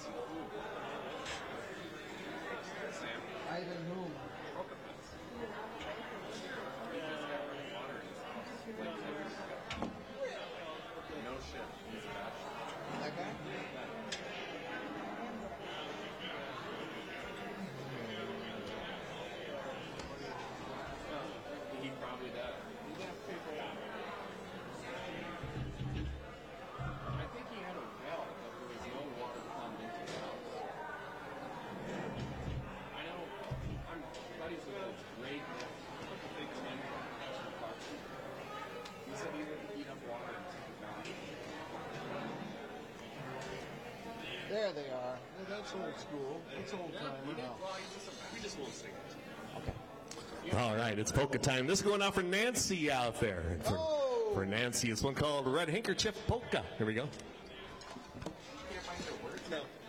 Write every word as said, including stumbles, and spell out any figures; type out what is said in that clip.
Ivan whom? No shit. He's a bachelor. That guy? He probably does. I think he had a well, but there was no water plumbed into the house. I know. I'm buddies with a great big man from National Park. He said he would heat up water and take it back. There they are. Yeah, that's old school. That's old time. We, did, well, he just, we just won't sing it. Okay. All right, it's polka time. This is going out for Nancy out there. And for, Oh! for Nancy, it's one called Red Handkerchief Polka. Here we go. Can't find the words. No.